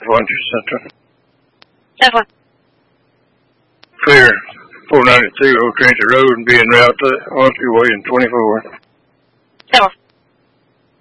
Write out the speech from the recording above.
Central. 10-4. Clear 492 Old Transit Road and be en route to Orange Way in 24. 10-4.